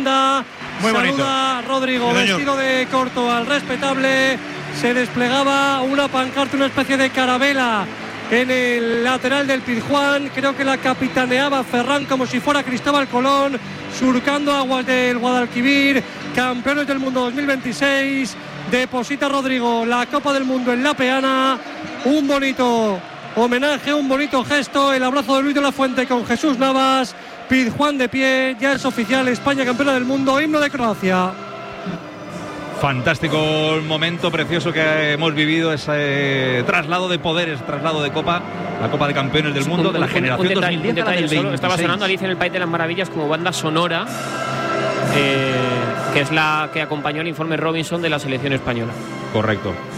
banda. Muy Saluda bonito. Rodrigo, vestido de corto al respetable. Se desplegaba una pancarta, una especie de carabela en el lateral del Pizjuán. Creo que la capitaneaba Ferran como si fuera Cristóbal Colón, surcando aguas del Guadalquivir. Campeones del mundo 2026. Deposita Rodrigo la Copa del Mundo en la peana. Un bonito homenaje, un bonito gesto. El abrazo de Luis de la Fuente con Jesús Navas. Pizjuán de pie, ya es oficial, España campeona del mundo, himno de Croacia. Fantástico momento precioso que hemos vivido, ese traslado de poderes, traslado de Copa, la Copa de Campeones del Mundo de la generación 2010 un detalle del solo, 26. estaba sonando Alicia en el País de las Maravillas como banda sonora, que es la que acompañó el informe Robinson de la selección española. Correcto.